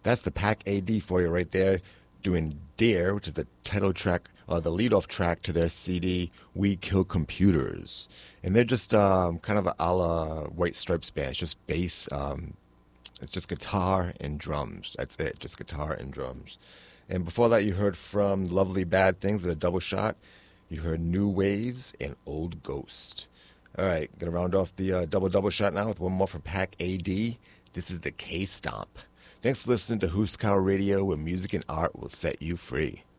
That's the Pack AD for you right there, doing Dare, which is the title track, or the lead-off track to their CD, We Kill Computers. And they're just kind of a la White Stripes band. It's just bass, it's just guitar and drums. That's it, just guitar and drums. And before that, you heard from Lovely Bad Things with a double shot. You heard New Waves and Old Ghost. All right, going to round off the double shot now with one more from Pack AD. This is the K-Stomp. Thanks for listening to Hooskow Radio, where music and art will set you free.